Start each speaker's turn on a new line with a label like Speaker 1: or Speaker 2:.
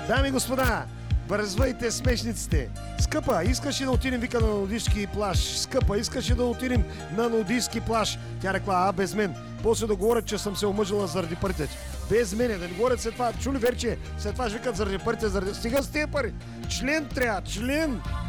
Speaker 1: Дами и господа, бързвайте смешниците. Скъпа, искаше да отидем, вика, на нудистски плаж. Скъпа, искаше да отидем на нудистски плаж. Тя рекла, без мен. После да говорят, че съм се омъжила заради парите. Без мене, да не говорят след това. Чули, Верче? След това ще викат заради парите, заради... Стига с тези пари. Член трябва, член.